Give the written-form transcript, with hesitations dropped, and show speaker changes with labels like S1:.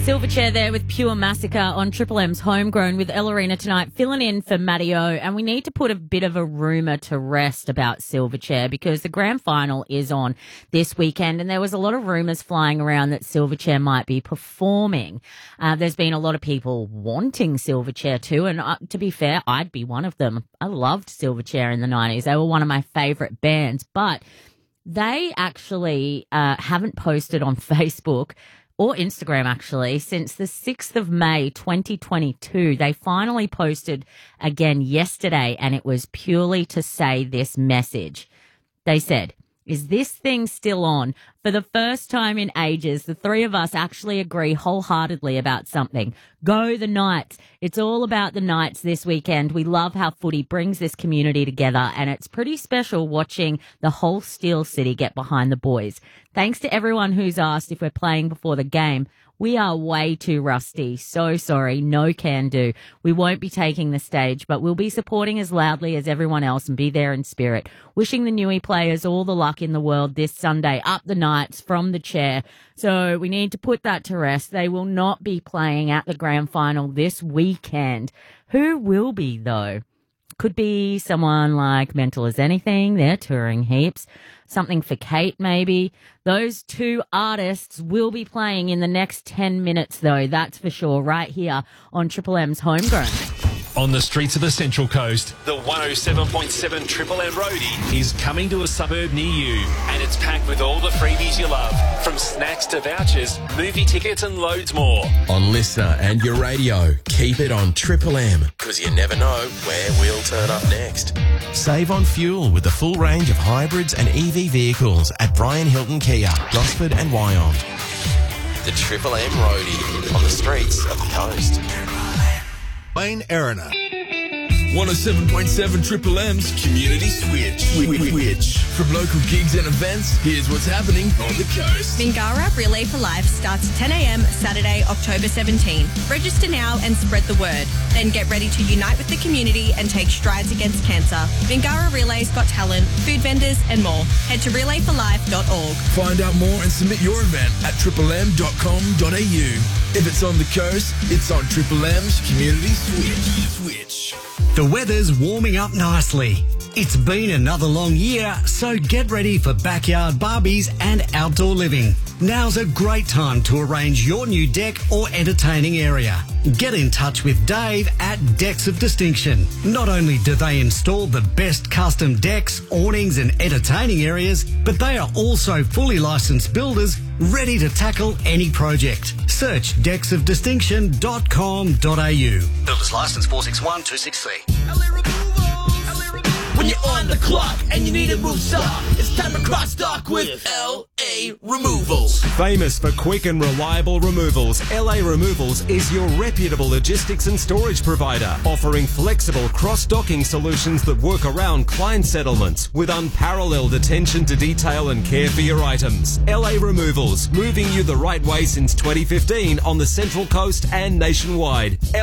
S1: Silverchair there with Pure Massacre on Triple M's Homegrown with Ellerina tonight, filling in for Matty O. And we need to put a bit of a rumour to rest about Silverchair because the grand final is on this weekend and there was a lot of rumours flying around that Silverchair might be performing. There's been a lot of people wanting Silverchair too, and to be fair, I'd be one of them. I loved Silverchair in the 90s. They were one of my favourite bands, but they actually haven't posted on Facebook or Instagram, actually, since the 6th of May, 2022. They finally posted again yesterday, and it was purely to say this message. They said, "Is this thing still on? For the first time in ages, the three of us actually agree wholeheartedly about something. Go the Knights. It's all about the Knights this weekend. We love how footy brings this community together, and it's pretty special watching the whole Steel City get behind the boys. Thanks to everyone who's asked if we're playing before the game. We are way too rusty. So sorry. No can do. We won't be taking the stage, but we'll be supporting as loudly as everyone else and be there in spirit. Wishing the Newey players all the luck in the world this Sunday. Up the Knights from the chair." So we need to put that to rest. They will not be playing at the grand final this weekend. Who will be, though? Could be someone like Mental as Anything. They're touring heaps. Something for Kate, maybe. Those two artists will be playing in the next 10 minutes, though. That's for sure, right here on Triple M's Homegrown.
S2: On the streets of the Central Coast, the 107.7 Triple M Roadie is coming to a suburb near you. And it's packed with all the freebies you love. From snacks to vouchers, movie tickets and loads more.
S3: On Listener and your radio, keep it on Triple M, because you never know where we'll turn up next. Save on fuel with the full range of hybrids and EV vehicles at Brian Hilton Kia, Gosford and Wyong. The Triple M Roadie on the streets of the coast.
S4: Wayne Erina. 107.7 Triple M's Community Switch. From local gigs and events, here's what's happening on the coast.
S5: Mingara Relay for Life starts 10 a.m. Saturday, October 17. Register now and spread the word. Then get ready to unite with the community and take strides against cancer. Mingara Relay's got talent, food vendors and more. Head to relayforlife.org.
S4: Find out more and submit your event at triplem.com.au. If it's on the coast, it's on Triple M's Community Switch.
S6: The weather's warming up nicely. It's been another long year, so get ready for backyard barbies and outdoor living. Now's a great time to arrange your new deck or entertaining area. Get in touch with Dave at Decks of Distinction. Not only do they install the best custom decks, awnings and entertaining areas, but they are also fully licensed builders ready to tackle any project. Search decksofdistinction.com.au. Builders License 461263.
S4: When you're on the clock and you need to move stock, it's time to cross stock with LA Removals.
S2: Famous for quick and reliable removals, LA Removals is your reputable logistics and storage provider, offering flexible cross-docking solutions that work around client settlements with unparalleled attention to detail and care for your items. LA Removals, moving you the right way since 2015 on the Central Coast and nationwide.